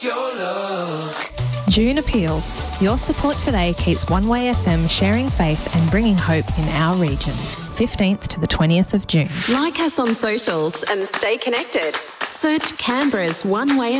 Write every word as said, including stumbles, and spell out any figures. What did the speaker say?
Your love. June Appeal. Your support today keeps One Way F M sharing faith and bringing hope in our region. fifteenth to the twentieth of June. Like us on socials and stay connected. Search Canberra's One Way